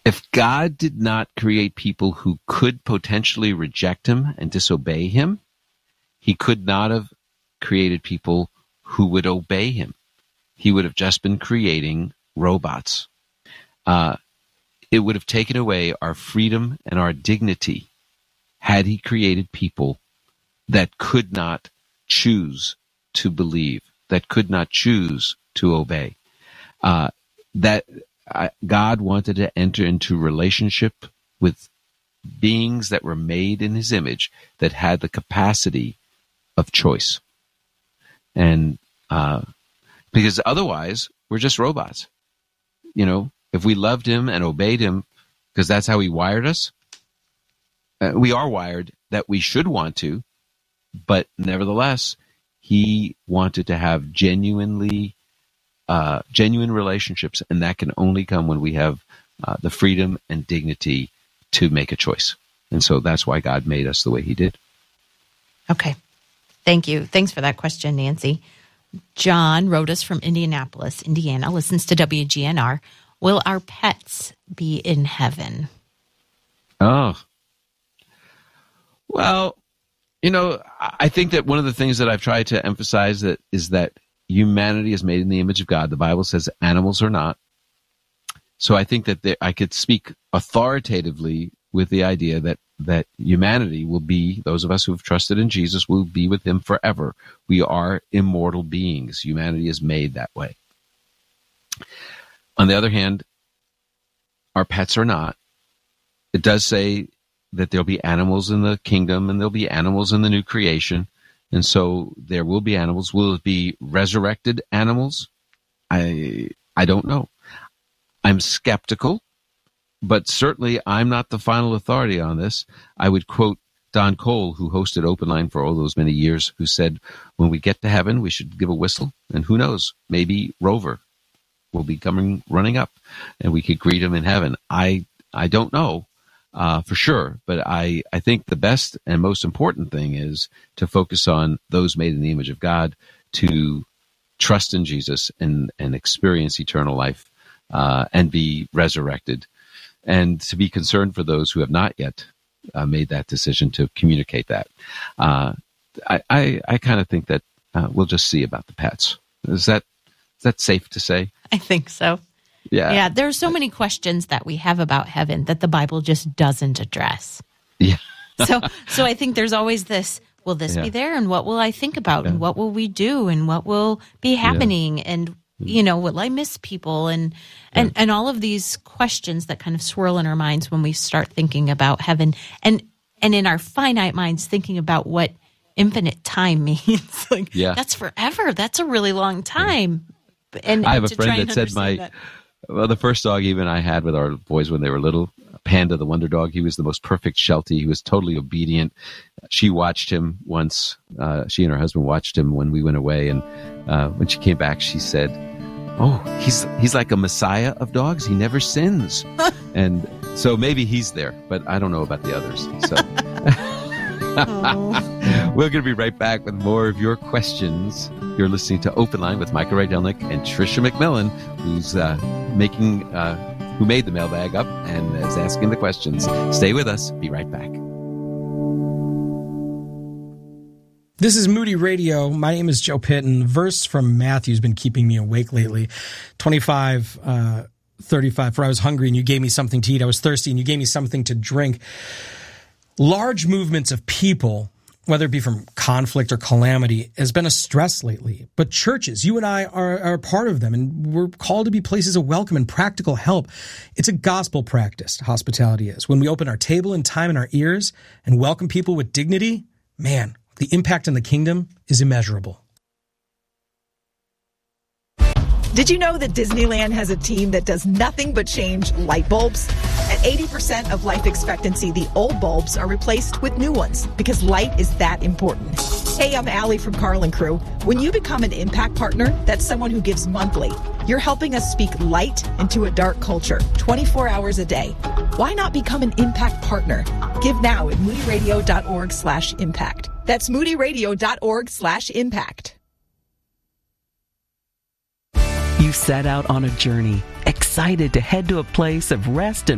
if God did not create people who could potentially reject him and disobey him, he could not have created people who would obey him. He would have just been creating robots. It would have taken away our freedom and our dignity had he created people that could not choose to believe, that could not choose to obey. God wanted to enter into relationship with beings that were made in his image, that had the capacity of choice. And because otherwise, we're just robots. You know, if we loved him and obeyed him, because that's how he wired us, we are wired that we should want to, but nevertheless, he wanted to have genuine relationships, and that can only come when we have the freedom and dignity to make a choice. And so that's why God made us the way he did. Okay. Thank you. Thanks for that question, Nancy. John wrote us from Indianapolis, Indiana, listens to WGNR. Will our pets be in heaven? Oh. Well, you know, I think that one of the things that I've tried to emphasize is that humanity is made in the image of God. The Bible says animals are not. So I think that I could speak authoritatively with the idea that humanity will be, those of us who have trusted in Jesus, will be with him forever. We are immortal beings. Humanity is made that way. On the other hand, our pets are not. It does say that there'll be animals in the kingdom and there'll be animals in the new creation. And so there will be animals. Will it be resurrected animals? I don't know. I'm skeptical, but certainly I'm not the final authority on this. I would quote Don Cole, who hosted Open Line for all those many years, who said, when we get to heaven, we should give a whistle. And who knows, maybe Rover will be coming running up and we could greet him in heaven. I don't know for sure, but I think the best and most important thing is to focus on those made in the image of God, to trust in Jesus and experience eternal life and be resurrected, and to be concerned for those who have not yet made that decision, to communicate that. I kind of think that we'll just see about the pets. Is that safe to say? I think so. Yeah, there are so many questions that we have about heaven that the Bible just doesn't address. Yeah. so I think there's always this, will this be there? And what will I think about? And what will we do? And what will be happening? And, you know, will I miss people? And all of these questions that kind of swirl in our minds when we start thinking about heaven. And in our finite minds, thinking about what infinite time means. Like, that's forever. That's a really long time. And I have a friend that said the first dog even I had with our boys when they were little, Panda, the wonder dog, he was the most perfect Sheltie. He was totally obedient. She watched him once. She and her husband watched him when we went away. And when she came back, she said, "Oh, he's like a messiah of dogs. He never sins." And so maybe he's there, but I don't know about the others. So we're going to be right back with more of your questions. You're listening to Open Line with Michael Rydelnik and Tricia McMillan, who's who made the mailbag up and is asking the questions. Stay with us. Be right back. This is Moody Radio. My name is Joe Pitt, and the verse from Matthew has been keeping me awake lately. 25:35, for I was hungry and you gave me something to eat. I was thirsty and you gave me something to drink. Large movements of people, whether it be from conflict or calamity, has been a stress lately. But churches, you and I are a part of them, and we're called to be places of welcome and practical help. It's a gospel practice, hospitality is. When we open our table and time in our ears and welcome people with dignity, man, the impact in the kingdom is immeasurable. Did you know that Disneyland has a team that does nothing but change light bulbs? At 80% of life expectancy, the old bulbs are replaced with new ones because light is that important. Hey, I'm Allie from Carl & Crew. When you become an impact partner, that's someone who gives monthly. You're helping us speak light into a dark culture, 24 hours a day. Why not become an impact partner? Give now at moodyradio.org/impact. That's moodyradio.org/impact. You set out on a journey, excited to head to a place of rest and